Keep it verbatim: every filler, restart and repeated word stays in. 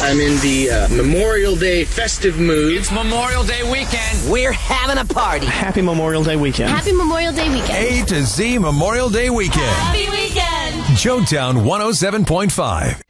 I'm in the uh, Memorial Day festive mood. It's Memorial Day weekend. We're having a party. Happy Memorial Day weekend. Happy Memorial Day weekend. A to Z Memorial Day weekend. Happy weekend. Joetown one oh seven point five.